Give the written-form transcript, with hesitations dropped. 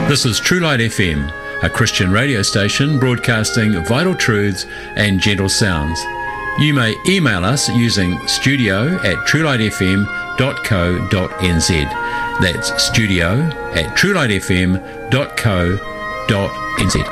This is True Light FM, a Christian radio station broadcasting vital truths and gentle sounds. You may email us using studio@truelightfm.co.nz. That's studio@truelightfm.co.nz.